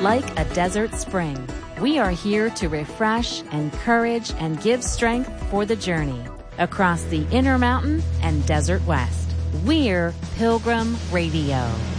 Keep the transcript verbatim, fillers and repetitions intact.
Like a desert spring, we are here to refresh, encourage, and give strength for the journey across the Intermountain and Desert West. We're Pilgrim Radio.